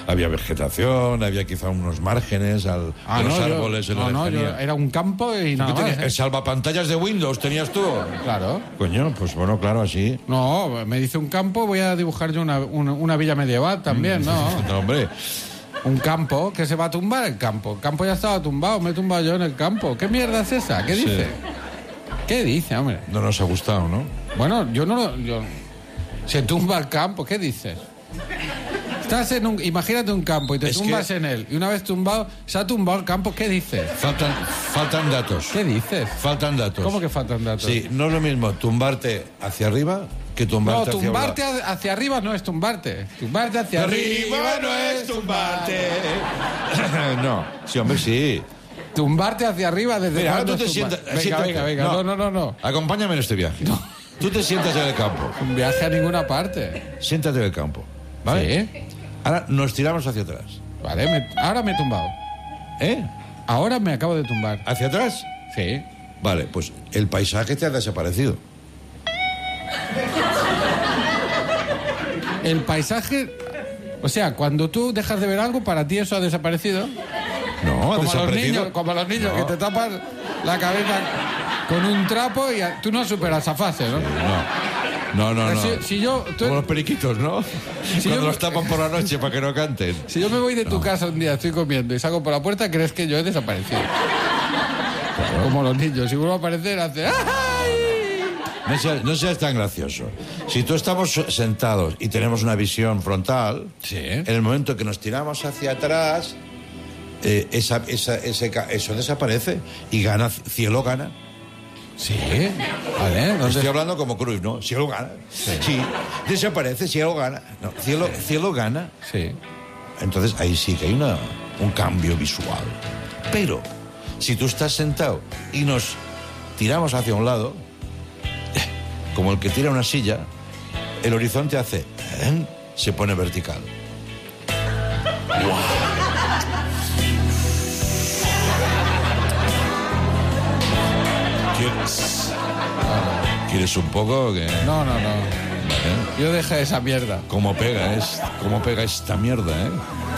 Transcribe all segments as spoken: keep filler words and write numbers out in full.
Había vegetación, había quizá unos márgenes, al, ah, los no, árboles yo, en la no, no, yo, era un campo y nada más, tenías, ¿eh? ¿El salvapantallas de Windows tenías tú? Claro. Coño, pues bueno, claro, así. No, me dice un campo, voy a dibujar yo una, una, una villa medieval también, ¿no? No, hombre. Un campo que se va a tumbar el campo. El campo ya estaba tumbado, me he tumbado yo en el campo. ¿Qué mierda es esa? ¿Qué dice? Sí. ¿Qué dice, hombre? No nos ha gustado, ¿no? Bueno, yo no lo... Yo... Se tumba el campo, ¿qué dices? Estás en un... Imagínate un campo y te es tumbas que... en él. Y una vez tumbado, se ha tumbado el campo, ¿qué dices? Faltan, faltan datos. ¿Qué dices? Faltan datos. ¿Cómo que faltan datos? Sí, no es lo mismo tumbarte hacia arriba que tumbarte no, tumbarte hacia hacia, hacia arriba no es tumbarte. Tumbarte hacia arriba, arriba no es tumbarte. No, sí, hombre, sí. Tumbarte hacia arriba desde Mira, cuando tú te sientas... Venga, siéntate. venga, venga. No. no, no, no. Acompáñame en este viaje. No. Tú te sientas en el campo. Un viaje a ninguna parte. Siéntate en el campo, ¿vale? Sí. Ahora nos tiramos hacia atrás. Vale, me, ahora me he tumbado. ¿Eh? Ahora me acabo de tumbar. ¿Hacia atrás? Sí. Vale, pues el paisaje te ha desaparecido. El paisaje... O sea, cuando tú dejas de ver algo, para ti eso ha desaparecido. No, ha como desaparecido. A los niños, como a los niños, no. Que te tapas la cabeza con un trapo y a, tú no superas esa fase, ¿no? No, no, no. no. Si, si yo, tú... Como los periquitos, ¿no? Si Cuando yo... los tapan por la noche para que no canten. Si yo me voy de tu no. casa un día, estoy comiendo y salgo por la puerta, crees que yo he desaparecido. Claro. Como los niños, si vuelvo a aparecer, hace... ¡ay! No seas, no seas tan gracioso. Si tú estamos sentados y tenemos una visión frontal, sí. En el momento que nos tiramos hacia atrás, eh, esa, esa, ese, eso desaparece y gana, cielo gana. Sí, vale. Entonces... Estoy hablando como Cruz, ¿no? Cielo gana. Sí. Sí. Desaparece, cielo gana. No, cielo, sí. cielo gana. Sí. Entonces ahí sí que hay una, un cambio visual. Pero si tú estás sentado y nos tiramos hacia un lado, como el que tira una silla, el horizonte hace... ¿eh? Se pone vertical. ¡Wow! ¿Quieres, ¿Quieres un poco o qué? No, no, no. ¿Eh? Yo dejé esa mierda. ¿Cómo pega, es, cómo pega esta mierda, eh?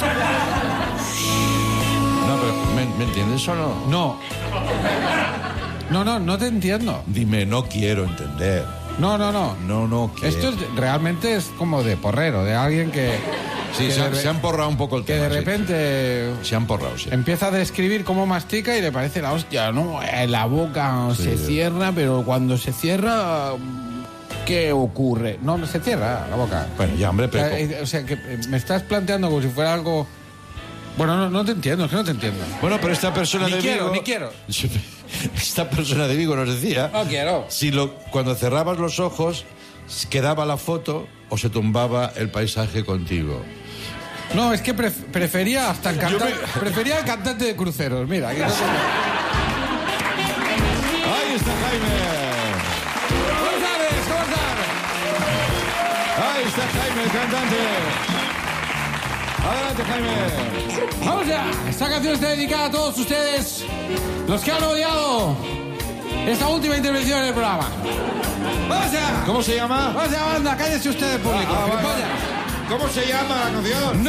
No, pero ¿me, ¿me entiendes o no? No. No, no, no te entiendo. Dime, no quiero entender. No, no, no. No, no quiero. Esto es, realmente es como de porrero, de alguien que... Sí, que se, de, se han porrado un poco el que tema. Que de repente... Sí. Se han porrado, sí. Empieza a describir cómo mastica y le parece la hostia, ¿no? La boca sí, se sí. cierra, pero cuando se cierra... ¿Qué ocurre? No, se cierra la boca. Bueno, ya, hombre, pero... O sea, o sea, que me estás planteando como si fuera algo... Bueno, no, no te entiendo, es que no te entiendo. Bueno, pero esta persona ni de quiero, Vigo... Ni quiero, ni quiero. Esta persona de Vigo nos decía... No quiero. Si lo, cuando cerrabas los ojos, quedaba la foto o se tumbaba el paisaje contigo. No, es que pref prefería hasta el cantante... Me... Prefería el cantante de cruceros, mira. Aquí no Ahí está Jaime. ¿Cómo sabes? ¿Cómo sabes? Ahí está Jaime, el cantante. Adelante, Jaime. Vamos ya. Esta canción está dedicada a todos ustedes, los que han odiado esta última intervención en el programa. ¡Vamos ya! ¿Cómo se llama? ¡Vamos ya, banda! ¡Cállese usted, público! Ah, ah, ¿Cómo se llama la canción? No